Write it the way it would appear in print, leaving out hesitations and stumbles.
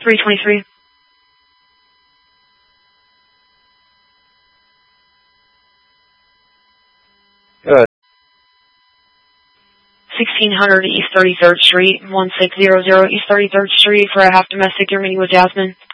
323. Good. 1600 East 33rd Street, 1600 East 33rd Street for a half domestic. You're meeting with Jasmine.